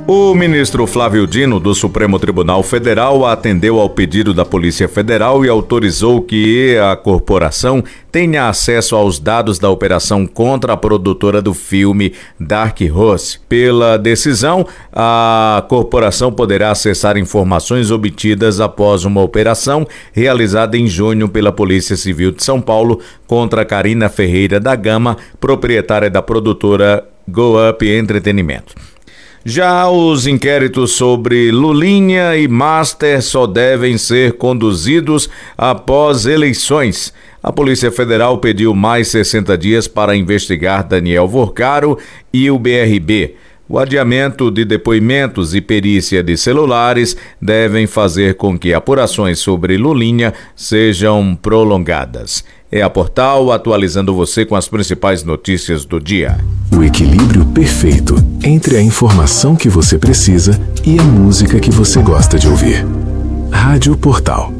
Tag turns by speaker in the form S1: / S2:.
S1: O ministro Flávio Dino, do Supremo Tribunal Federal, atendeu ao pedido da Polícia Federal e autorizou que a corporação tenha acesso aos dados da operação contra a produtora do filme Dark Horse. Pela decisão, a corporação poderá acessar informações obtidas após uma operação realizada em junho pela Polícia Civil de São Paulo contra Karina Ferreira da Gama, proprietária da produtora Go Up Entretenimento. Já os inquéritos sobre Lulinha e Master só devem ser conduzidos após eleições. A Polícia Federal pediu mais 60 dias para investigar Daniel Vorcaro e o BRB. O adiamento de depoimentos e perícia de celulares devem fazer com que apurações sobre Lulinha sejam prolongadas. É a Portal atualizando você com as principais notícias do dia.
S2: O equilíbrio perfeito entre a informação que você precisa e a música que você gosta de ouvir. Rádio Portal.